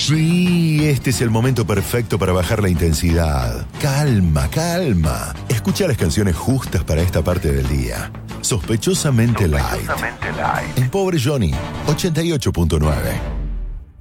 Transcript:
Sí, este es el momento perfecto para bajar la intensidad. Calma, calma. Escucha las canciones justas para esta parte del día. Sospechosamente light. En Pobre Johnny, 88.9.